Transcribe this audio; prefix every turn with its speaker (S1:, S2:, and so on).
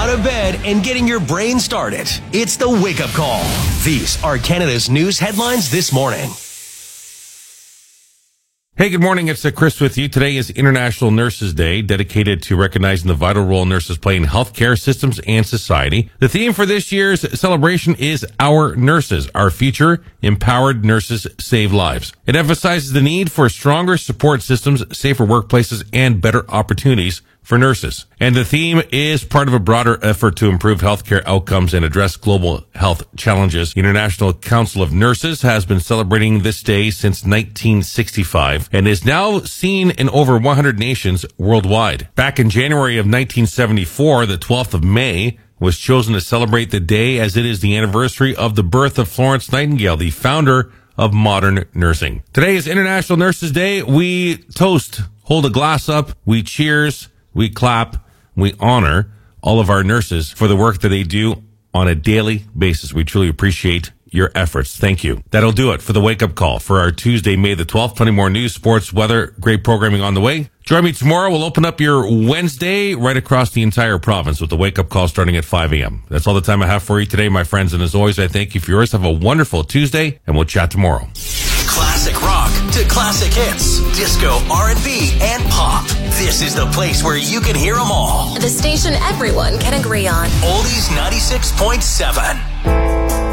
S1: out of bed and getting your brain started. It's the Wake Up Call. These are Canada's news headlines this morning.
S2: Hey, good morning. It's Chris with you. Today is International Nurses Day, dedicated to recognizing the vital role nurses play in healthcare systems and society. The theme for this year's celebration is Our Nurses. Our future, empowered nurses save lives. It emphasizes the need for stronger support systems, safer workplaces, and better opportunities for nurses. And the theme is part of a broader effort to improve healthcare outcomes and address global health challenges. The International Council of Nurses has been celebrating this day since 1965 and is now seen in over 100 nations worldwide. Back in January of 1974, the 12th of May, was chosen to celebrate the day as it is the anniversary of the birth of Florence Nightingale, the founder of modern nursing. Today is International Nurses Day. We toast, hold a glass up, we cheers, we clap, we honor all of our nurses for the work that they do on a daily basis. We truly appreciate your efforts. Thank you. That'll do it for the Wake Up Call for our Tuesday, May the 12th. Plenty more news, sports, weather, great programming on the way. Join me tomorrow. We'll open up your Wednesday right across the entire province with the Wake Up Call starting at 5 a.m. That's all the time I have for you today, my friends. And as always, I thank you for yours. Have a wonderful Tuesday, and we'll chat tomorrow.
S1: Classic rock to classic hits, disco, R&B, and pop. This is the place where you can hear them all.
S3: The station everyone can agree on.
S1: Oldies 96.7.